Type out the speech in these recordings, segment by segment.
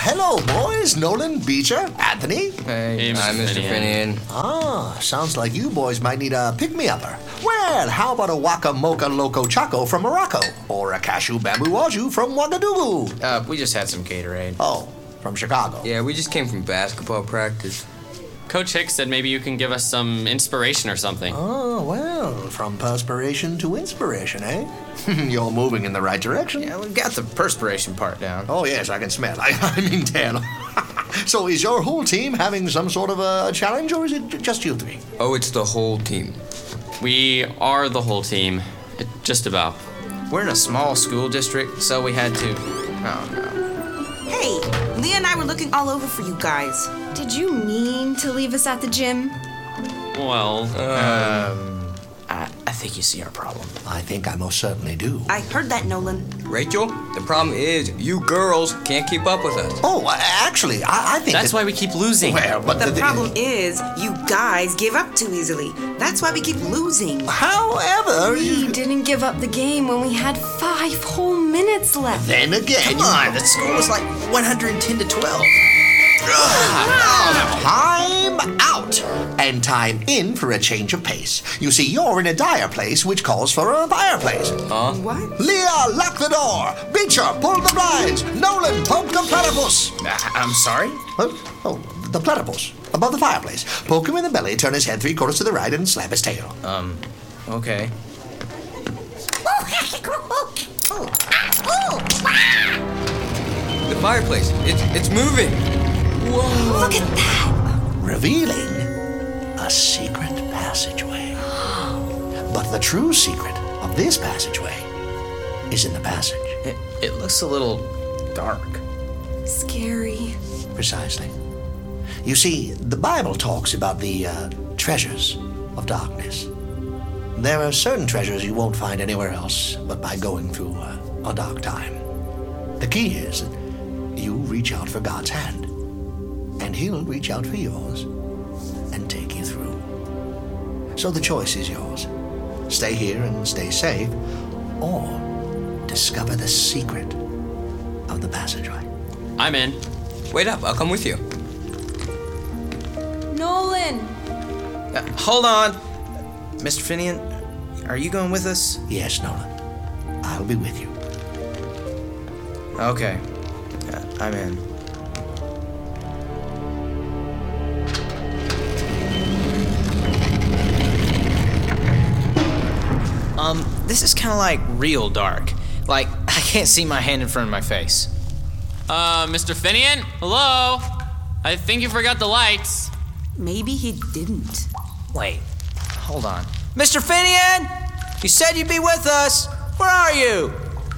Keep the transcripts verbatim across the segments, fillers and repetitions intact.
hello, boys. Nolan, Beecher, Anthony. Hey, Hey, I'm Mister Finian. Ah, sounds like you boys might need a pick-me-upper. Well, how about a Waka Mocha Loco Choco from Morocco? Or a Cashew Bamboo Waju from Ouagadougou? Uh, we just had some Gatorade. Oh, from Chicago. Yeah, we just came from basketball practice. Coach Hicks said maybe you can give us some inspiration or something. Oh, well, from perspiration to inspiration, eh? You're moving in the right direction. Yeah, we got the perspiration part down. Oh, yes, I can smell. I, I mean, tell. So is your whole team having some sort of a challenge, or is it j- just you three? Oh, it's the whole team. We are the whole team. It, just about. We're in a small school district, so we had to... Oh, no. Hey, Leah and I were looking all over for you guys. Did you mean to leave us at the gym? Well, Um, I, I think you see our problem. I think I most certainly do. I heard that, Nolan. Rachel, the problem is you girls can't keep up with us. Oh, uh, actually, I, I think that's that- why we keep losing. Well, but The the, problem is, you guys give up too easily. That's why we keep losing. However, We didn't give up the game when we had five whole minutes left. then again, Come on, the score was like one hundred ten to twelve. Time out and time in for a change of pace. You see, you're in a dire place, which calls for a fireplace. What? Leah, lock the door. Beecher, pull the blinds. Nolan, poke the platypus. I- I'm sorry? Oh, oh, the platypus above the fireplace. Poke him in the belly, turn his head three quarters to the right, and slap his tail. Um, okay. The fireplace, it's it's moving. Look at that! Revealing a secret passageway. But the true secret of this passageway is in the passage. It, it looks a little dark. Scary. Precisely. You see, the Bible talks about the uh, treasures of darkness. There are certain treasures you won't find anywhere else but by going through uh, a dark time. The key is you reach out for God's hand, and He'll reach out for yours and take you through. So the choice is yours. Stay here and stay safe, or discover the secret of the passageway. I'm in. Wait up, I'll come with you. Nolan! Uh, hold on. Mister Finian, are you going with us? Yes, Nolan. I'll be with you. Okay. Uh, I'm in. Um, this is kind of like real dark. Like, I can't see my hand in front of my face. Uh, Mister Finian? Hello? I think you forgot the lights. Maybe he didn't. Wait, hold on. Mister Finian! You said you'd be with us! Where are you?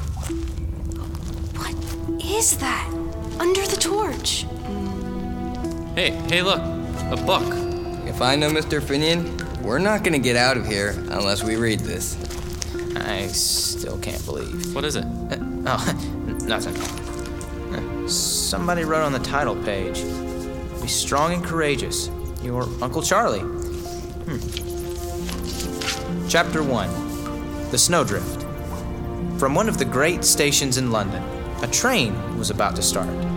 What is that? Under the torch. Hey, hey, look. A book. If I know Mister Finian, we're not gonna get out of here unless we read this. I still can't believe. What is it? Uh, oh, nothing. Uh, Somebody wrote on the title page, "Be strong and courageous. Your Uncle Charlie." Hmm. Chapter one. The Snowdrift. From one of the great stations in London, a train was about to start.